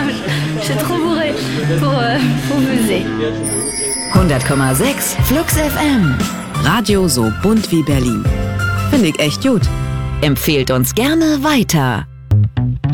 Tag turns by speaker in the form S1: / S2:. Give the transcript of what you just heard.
S1: Je suis trop bourrée pour buzzer.
S2: 100,6 Flux FM. Radio so bunt wie Berlin. Finde ich echt gut. Empfehlt uns gerne weiter.